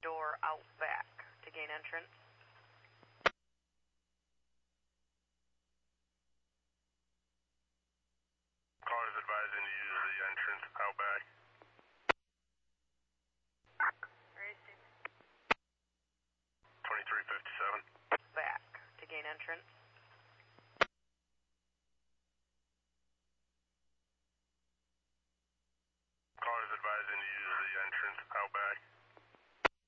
door out back to gain entrance. Car is advising to use the entrance out back. Racing. 2357. Back to gain entrance. Car is advising to use the entrance out back.